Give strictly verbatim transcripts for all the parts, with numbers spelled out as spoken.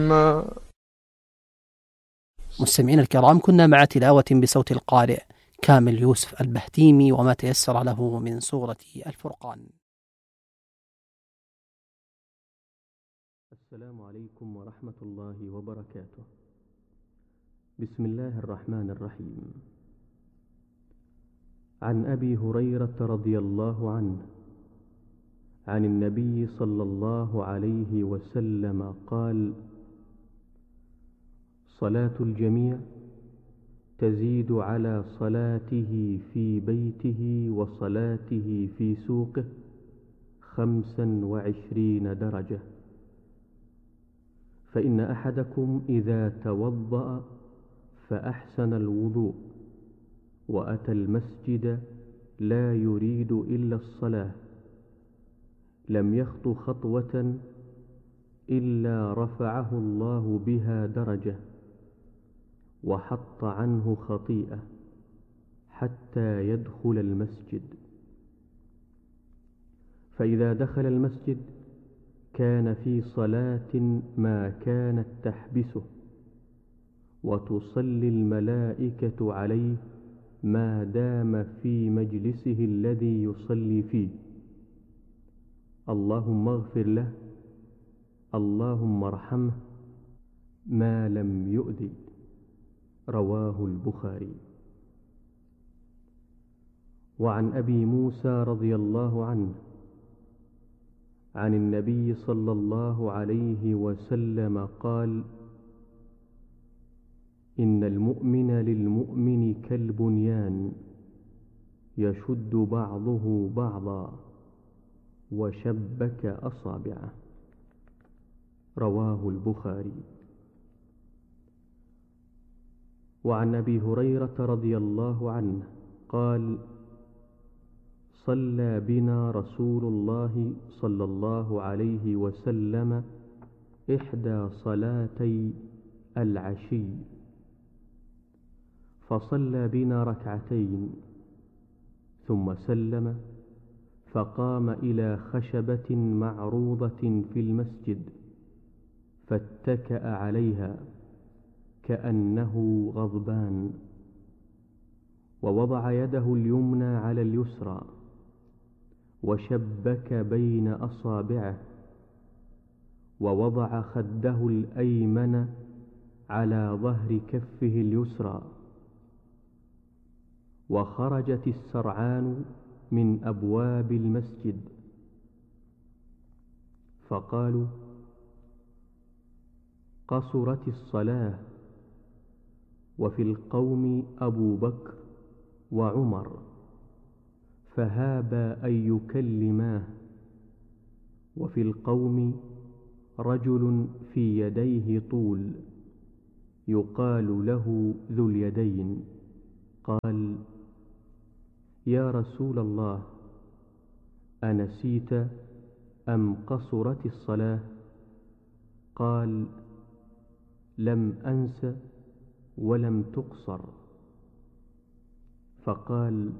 ما مستمعينا الكرام، كنا مع تلاوة بصوت القارئ كامل يوسف البهتيمي وما تيسر له من سورة الفرقان. السلام عليكم ورحمة الله وبركاته. بسم الله الرحمن الرحيم. عن أبي هريرة رضي الله عنه عن النبي صلى الله عليه وسلم قال: صلاة الجميع تزيد على صلاته في بيته وصلاته في سوقه خمسا وعشرين درجة. فإن أحدكم إذا توضأ فأحسن الوضوء وأتى المسجد لا يريد إلا الصلاة لم يخط خطوة إلا رفعه الله بها درجة وحط عنه خطيئة حتى يدخل المسجد. فإذا دخل المسجد كان في صلاة ما كانت تحبسه، وتصلي الملائكة عليه ما دام في مجلسه الذي يصلي فيه: اللهم اغفر له، اللهم ارحمه، ما لم يؤذي. رواه البخاري. وعن أبي موسى رضي الله عنه عن النبي صلى الله عليه وسلم قال: إن المؤمن للمؤمن كالبنيان يشد بعضه بعضا وشبك أصابعه. رواه البخاري. وعن أبي هريرة رضي الله عنه قال: صلى بنا رسول الله صلى الله عليه وسلم إحدى صلاتي العشي، فصلى بنا ركعتين ثم سلم، فقام إلى خشبة معروضة في المسجد فاتكأ عليها كأنه غضبان، ووضع يده اليمنى على اليسرى وشبك بين أصابعه، ووضع خده الأيمن على ظهر كفه اليسرى. وخرجت السرعان من أبواب المسجد فقالوا: قصرت الصلاة. وفي القوم أبو بكر وعمر فهابا أن يكلماه، وفي القوم رجل في يديه طول يقال له ذو اليدين. قال: يا رسول الله، أنسيت أم قصرت الصلاة؟ قال: لم أنس ولم تقصر. فقال: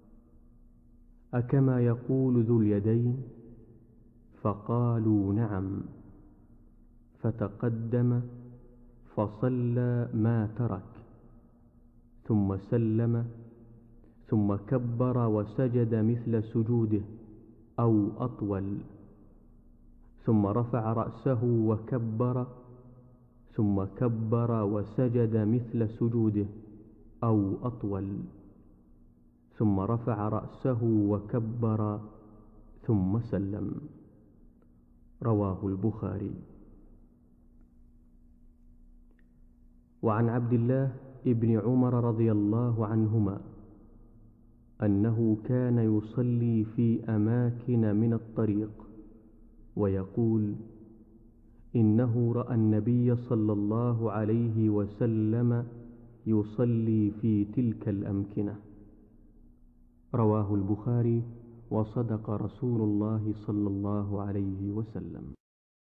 أكما يقول ذو اليدين؟ فقالوا: نعم. فتقدم فصلى ما ترك، ثم سلم، ثم كبر وسجد مثل سجوده أو أطول، ثم رفع رأسه وكبر، ثم كبر وسجد مثل سجوده أو أطول، ثم رفع رأسه وكبر ثم سلم. رواه البخاري. وعن عبد الله ابن عمر رضي الله عنهما أنه كان يصلي في أماكن من الطريق ويقول: إنه رأى النبي صلى الله عليه وسلم يصلي في تلك الأمكنة. رواه البخاري. وصدق رسول الله صلى الله عليه وسلم.